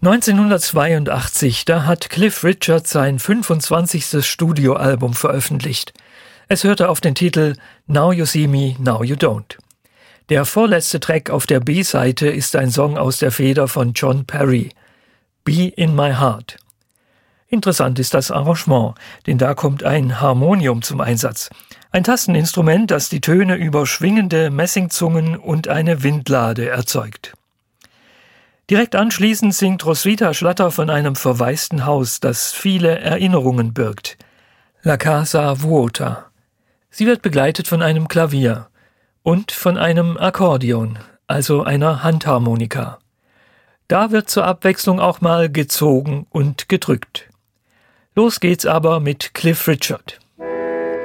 1982, da hat Cliff Richard sein 25. Studioalbum veröffentlicht. Es hörte auf den Titel Now You See Me, Now You Don't. Der vorletzte Track auf der B-Seite ist ein Song aus der Feder von John Perry, Be in My Heart. Interessant ist das Arrangement, denn da kommt ein Harmonium zum Einsatz. Ein Tasteninstrument, das die Töne über schwingende Messingzungen und eine Windlade erzeugt. Direkt anschließend singt Roswitha Schlatter von einem verwaisten Haus, das viele Erinnerungen birgt. La Casa Vuota. Sie wird begleitet von einem Klavier und von einem Akkordeon, also einer Handharmonika. Da wird zur Abwechslung auch mal gezogen und gedrückt. Los geht's aber mit Cliff Richard.